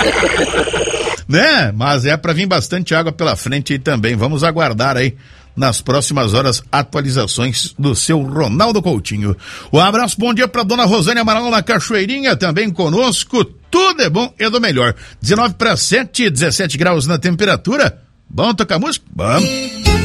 Né? Mas é pra vir bastante água pela frente aí também. Vamos aguardar aí nas próximas horas atualizações do seu Ronaldo Coutinho. Um abraço, bom dia pra dona Rosânia Amaral na Cachoeirinha, também conosco. Tudo é bom e do melhor. 19 para 7, 17 graus na temperatura. Vamos tocar música? Vamos.